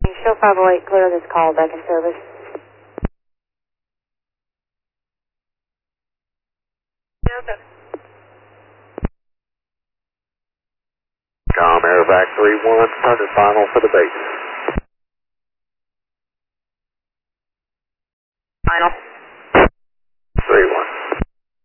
Show 508, clear this call, back in service. Com Airback 3-1, started final for the base. Final.